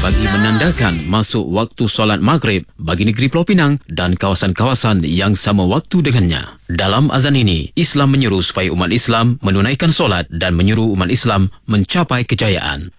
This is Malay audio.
bagi menandakan masuk waktu solat maghrib bagi negeri Pulau Pinang dan kawasan-kawasan yang sama waktu dengannya. Dalam azan ini, Islam menyeru supaya umat Islam menunaikan solat dan menyuruh umat Islam mencapai kejayaan.